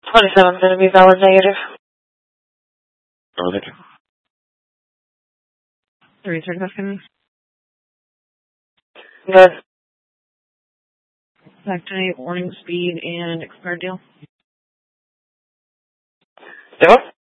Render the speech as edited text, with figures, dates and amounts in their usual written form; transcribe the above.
27's going to be valid negative. Okay. 3:30. Good. Activate warning speed and expired deal. Yep.